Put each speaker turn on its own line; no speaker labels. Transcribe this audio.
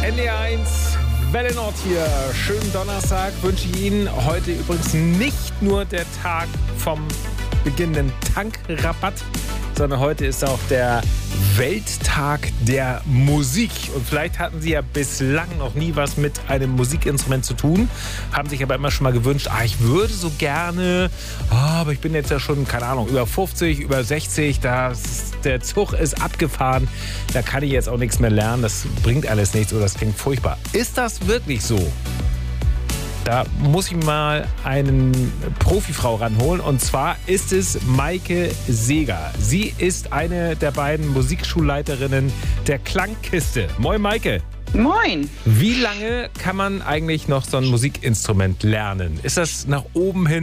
NDR1 Welle Nord hier. Schönen Donnerstag wünsche ich Ihnen. Heute übrigens nicht nur der Tag vom beginnenden Tankrabatt, sondern heute ist auch der Welttag der Musik. Und vielleicht hatten Sie ja bislang noch nie was mit einem Musikinstrument zu tun, haben sich aber immer schon mal gewünscht, ich würde so gerne, aber ich bin jetzt ja schon, keine Ahnung, über 50, über 60, der Zug ist abgefahren, da kann ich jetzt auch nichts mehr lernen, das bringt alles nichts oder das klingt furchtbar. Ist das wirklich so? Da muss ich mal einen Profifrau ranholen, und zwar ist es Maike Seeger. Sie ist eine der beiden Musikschulleiterinnen der Klangkiste. Moin Maike.
Moin.
Wie lange kann man eigentlich noch so ein Musikinstrument lernen? Ist das nach oben hin